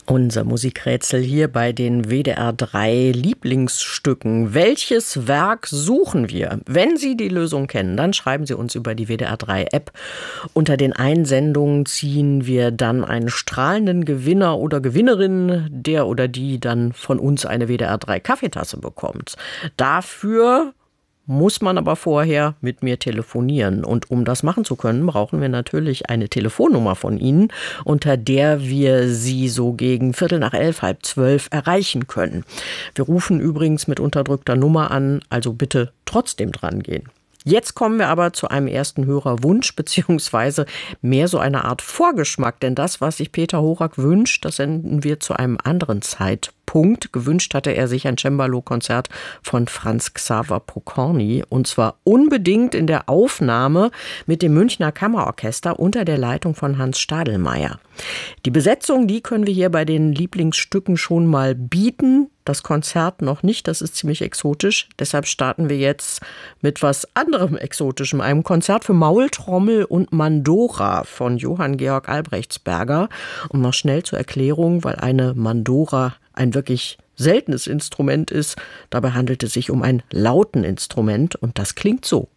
Unser Musikrätsel hier bei den WDR 3 Lieblingsstücken. Welches Werk suchen wir? Wenn Sie die Lösung kennen, dann schreiben Sie uns über die WDR 3 App. Unter den Einsendungen ziehen wir dann einen strahlenden Gewinner oder Gewinnerin, der oder die dann von uns eine WDR 3 Kaffeetasse bekommt. Dafür muss man aber vorher mit mir telefonieren. Und um das machen zu können, brauchen wir natürlich eine Telefonnummer von Ihnen, unter der wir Sie so gegen 11:15, 11:30 erreichen können. Wir rufen übrigens mit unterdrückter Nummer an, also bitte trotzdem dran gehen. Jetzt kommen wir aber zu einem ersten Hörerwunsch, beziehungsweise mehr so eine Art Vorgeschmack. Denn das, was sich Peter Horak wünscht, das senden wir zu einem anderen Zeitpunkt. Gewünscht hatte er sich ein Cembalo-Konzert von Franz Xaver Pokorny. Und zwar unbedingt in der Aufnahme mit dem Münchner Kammerorchester unter der Leitung von Hans Stadelmeier. Die Besetzung, die können wir hier bei den Lieblingsstücken schon mal bieten. Das Konzert noch nicht, das ist ziemlich exotisch. Deshalb starten wir jetzt mit was anderem Exotischem. Einem Konzert für Maultrommel und Mandora von Johann Georg Albrechtsberger. Und noch schnell zur Erklärung, weil eine Mandora ein wirklich seltenes Instrument ist. Dabei handelt es sich um ein Lauteninstrument und das klingt so.